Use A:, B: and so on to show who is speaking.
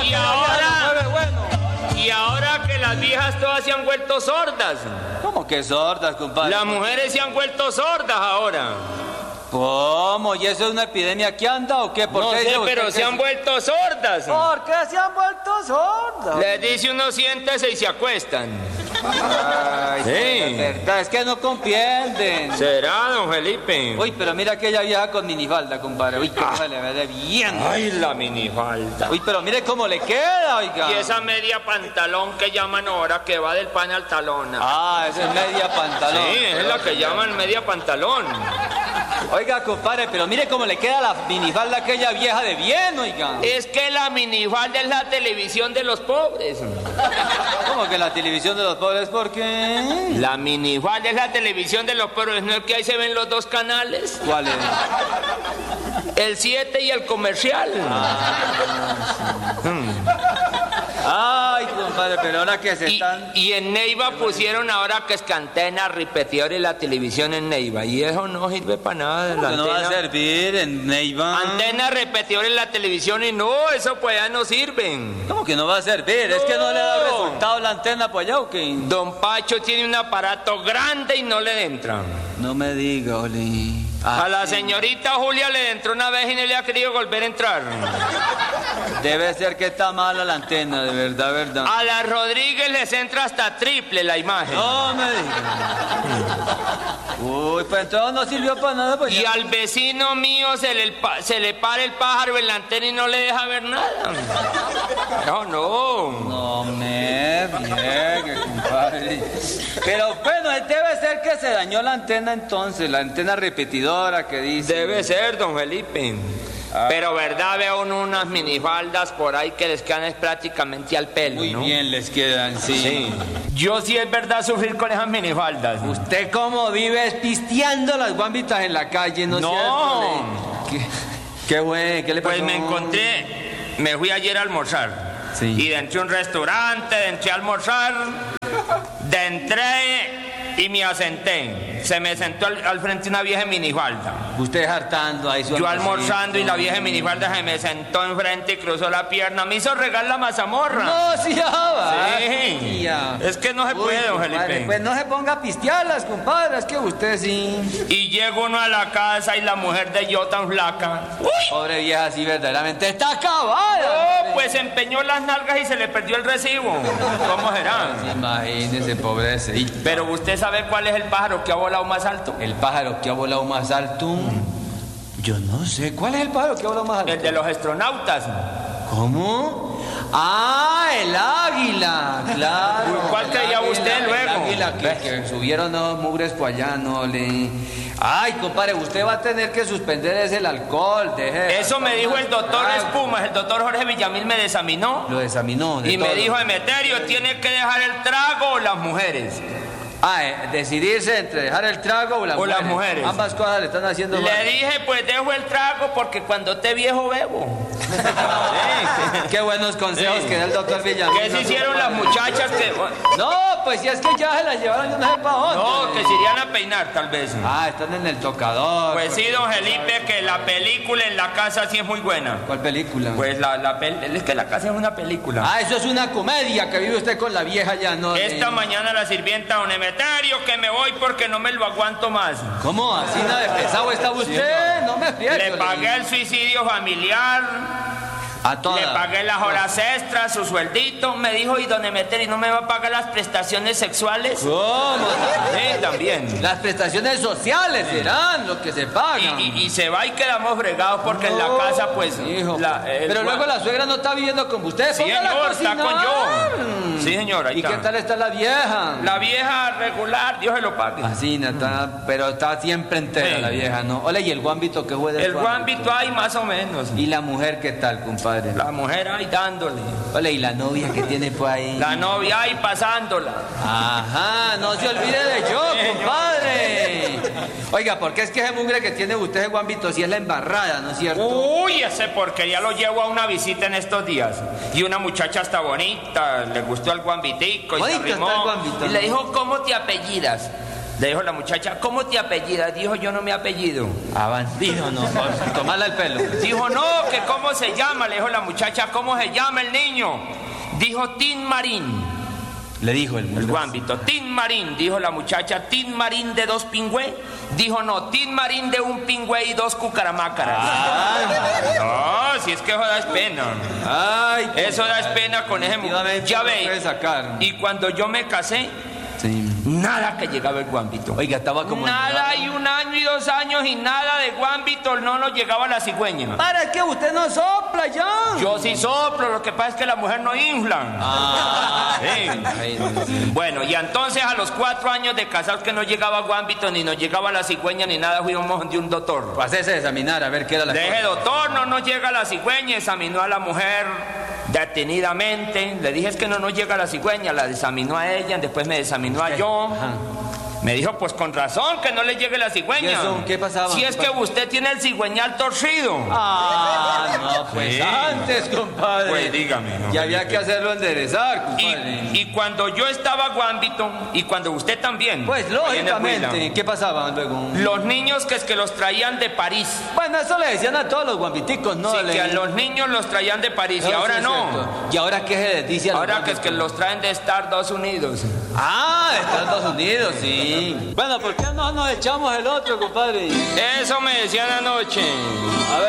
A: Y ahora que las viejas todas se han vuelto sordas.
B: ¿Cómo que sordas, compadre?
A: Las mujeres se han vuelto sordas ahora.
B: ¿Cómo? ¿Y eso es una epidemia que anda o qué?
A: No sé, pero se han vuelto sordas.
B: ¿Por qué se han vuelto sordas?
A: Les dice uno siéntese y se acuestan.
B: Ay,
A: Sí.
B: Es verdad, es que no comprenden.
A: ¿Será, don Felipe?
B: Uy, pero mira aquella vieja con minifalda, compadre. Uy, cómo se le ve de bien.
A: Ay, la minifalda.
B: Uy, pero mire cómo le queda, oiga.
A: Y esa media pantalón que llaman ahora, que va del pan al talón.
B: Ah, esa es media pantalón.
A: Sí, es la que llaman media pantalón.
B: Oiga, compadre, pero mire cómo le queda la minifalda a aquella vieja de bien, oiga.
A: Es que la minifalda es la televisión de los pobres.
B: ¿Cómo que la televisión de los pobres? ¿Por qué?
A: La minifalda es la televisión de los pobres, ¿no es que ahí se ven los dos canales?
B: ¿Cuál es?
A: El 7 y el comercial.
B: Ay, compadre, pero ahora que se están...
A: Y en Neiva pusieron ahora que es que antena repetidor y la televisión en Neiva. Y eso no sirve para nada.
B: ¿Cómo que no va a servir en Neiva?
A: Antena repetidor en la televisión y no, eso pues ya no sirven.
B: ¿Cómo que no va a servir? ¿Es que no le da resultado la antena pues allá o qué?
A: Don Pacho tiene un aparato grande y no le entra.
B: No me diga, Oli.
A: A la señorita Julia le entró una vez y no le ha querido volver a entrar.
B: Debe ser que está mala la antena, de verdad, verdad.
A: A la Rodríguez les entra hasta triple la imagen.
B: No me diga. Uy, pues entonces no sirvió para nada. Pues
A: Y
B: ya.
A: al vecino mío se le para el pájaro en la antena y no le deja ver nada. No.
B: No me friegue, compadre. Pero bueno, debe ser que se dañó la antena entonces, la antena repetidora que dice.
A: Debe ser, don Felipe. Pero verdad, veo unas minifaldas por ahí que les quedan es prácticamente al pelo,
B: Muy
A: ¿no?
B: bien les quedan, sí.
A: Sí. Yo sí es verdad sufrir con esas minifaldas.
B: Usted cómo vive pisteando las guambitas en la calle, ¿no es
A: No.
B: cierto? Qué bueno, ¿qué le pasó?
A: Pues me fui ayer a almorzar.
B: Sí.
A: Y entré a un restaurante, entré a almorzar, entré y me asenté. Se me sentó al frente una vieja en minifalda.
B: Usted hartando ahí su
A: Yo
B: almuercito.
A: almorzando y la vieja en minifalda se me sentó enfrente y cruzó la pierna. Me hizo regar la mazamorra.
B: No, sí, ya va.
A: Sí.
B: Ya.
A: Es que no se puede, don
B: compadre,
A: Felipe.
B: pues no se ponga a pistearlas, compadre, es que usted sí.
A: Y llega uno a la casa y la mujer de yo tan flaca. ¡Uy!
B: Pobre vieja, sí, verdaderamente está acabada.
A: No, pues empeñó las nalgas y se le perdió el recibo. ¿Cómo será?
B: Imagínese, pobrecito.
A: Pero usted sabe cuál es el pájaro que ha volado más alto.
B: El pájaro que ha volado más alto. Yo no sé. ¿Cuál es el pájaro que ha volado más alto?
A: El de los astronautas.
B: ¿Cómo? Ah, el águila, claro.
A: Uy, ¿cuál
B: El
A: creía
B: águila,
A: usted luego?
B: El águila que subieron los mugres por allá, no le... Ay, compadre, usted va a tener que suspender ese el alcohol. Deje
A: Eso me dijo el doctor
B: trago.
A: Espumas. El doctor Jorge Villamil me examinó
B: Lo examinó. de
A: y me
B: todo.
A: dijo, Emeterio, tiene que dejar el trago o las mujeres.
B: Decidirse entre dejar el trago o las mujeres. Ambas cosas le están haciendo mal.
A: Le dije, pues dejo el trago porque cuando esté viejo bebo.
B: Qué buenos consejos que da el doctor Villamil.
A: ¿Qué se hicieron las muchachas que...?
B: No, pues si es que ya se las llevaron, yo no sé para dónde.
A: No, que se irían a peinar tal vez.
B: Están en el tocador.
A: Pues sí, don Felipe, que la película en la casa sí es muy buena.
B: ¿Cuál película?
A: Pues es que la casa es una película.
B: Eso es una comedia que vive usted con la vieja ya, ¿no?
A: Esta mañana la sirvienta, don Emeterio, que me voy porque no me lo aguanto más.
B: ¿Cómo? ¿Así nada de pesado está usted? No me fríe.
A: Le pagué el suicidio familiar.
B: A todas.
A: Le pagué las horas extras, su sueldito. Me dijo, y don Emeterio, ¿no me va a pagar las prestaciones sexuales?
B: ¿Cómo?
A: Sí, también.
B: Las prestaciones sociales serán lo que se pagan.
A: Y se va y quedamos fregados porque en la casa, pues...
B: Hijo.
A: el
B: Pero luego la suegra no está viviendo con usted.
A: Sí,
B: póngala a
A: señor, está
B: cocinar.
A: con yo. Sí, señor, ahí
B: ¿Y
A: está.
B: qué tal está la vieja?
A: La vieja regular, Dios se lo pague.
B: Así, no está, pero está siempre entera
A: Sí.
B: la vieja, ¿no? Hola, ¿y el guambito que fue del
A: El guambito hay más o menos.
B: ¿Y la mujer qué tal, compadre?
A: La mujer ahí dándole.
B: Hola, ¿y la novia que tiene por ahí?
A: La novia ahí pasándola.
B: Ajá, no se olvide de yo, compadre. Oiga, ¿por qué es que ese mugre que tiene usted, ese guambito, si es la embarrada, ¿no es cierto?
A: Uy, ese porquería lo llevo a una visita en estos días. Y una muchacha está bonita, le gustó el guambitico y se
B: Bonito está
A: arrimó.
B: el guambito,
A: Y le
B: ¿no?
A: dijo, ¿cómo te apellidas? Le dijo la muchacha, ¿cómo te apellidas? Dijo, yo no me apellido.
B: Ah, bandido, no, por tomarle el pelo.
A: Dijo, no, que cómo se llama. Le dijo la muchacha, ¿cómo se llama el niño? Dijo, Tin Marín.
B: Le dijo el
A: guambito, Tin Marín. Dijo la muchacha, Tin Marín de 2 pingüe. Dijo, no, Tin Marín de 1 pingüe y 2 cucaramácaras. No, si es que eso da pena.
B: Ay,
A: eso da pena con ese mujer. Ya ve. Y cuando yo me casé,
B: sí,
A: nada que llegaba el guambito.
B: Oiga, estaba como...
A: Nada, y 1 año y 2 años y nada de guambito, no nos llegaba la cigüeña.
B: ¿Para qué usted no sopla ya?
A: Yo sí soplo, lo que pasa es que la mujer no infla. Sí. Bueno, y entonces a los 4 años de casados que no llegaba guambito, ni nos llegaba la cigüeña, ni nada, fuimos de un doctor.
B: Pues hacerse examinar, a ver qué era la
A: cosa. Doctor, no nos llega la cigüeña, examinó a la mujer detenidamente, le dije es que no nos llega la cigüeña, la examinó a ella, después me examinó a yo. Ajá. Me dijo, pues con razón que no le llegue la cigüeña.
B: ¿Y eso qué pasaba?
A: Si es que usted tiene el cigüeñal torcido.
B: Ah, no, pues sí. Antes, compadre.
A: Pues dígame. No,
B: y había que hacerlo enderezar, compadre.
A: Y cuando yo estaba guambito, y cuando usted también.
B: Pues lógicamente, ¿qué pasaba luego?
A: Los niños que es que los traían de París.
B: Bueno, eso le decían a todos los guambiticos, ¿no?
A: Sí, que a los niños los traían de París, y ahora no.
B: ¿Y ahora qué se les dice a los
A: ahora que es que los traen de Estados Unidos.
B: Ah, de Estados Unidos, sí. Bueno, ¿por qué no nos echamos el otro, compadre?
A: Eso me decían anoche.
B: A ver.